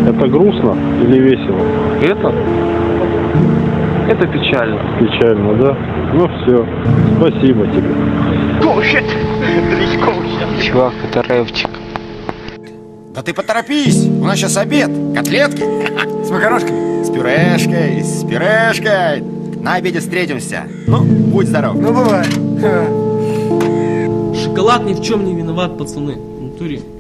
Это грустно или весело? Это печально. Печально, да? Ну все, спасибо тебе. Чувак, это рэпчик. Да ты поторопись, у нас сейчас обед. Котлетки с макарошками, с пюрешкой. На обеде встретимся. Ну, будь здоров. Ну, бывает. Шоколад ни в чем не виноват, пацаны. В натуре.